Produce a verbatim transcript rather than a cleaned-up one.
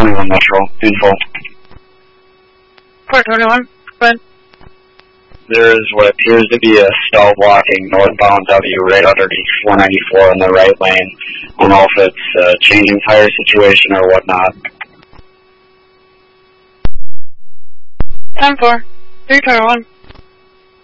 twenty-one Metro, info. Car twenty-one, go ahead. There is what appears to be a stall blocking northbound W right underneath four ninety-four in the right lane. I don't know if it's a changing tire situation or whatnot. ten four, three twenty-one.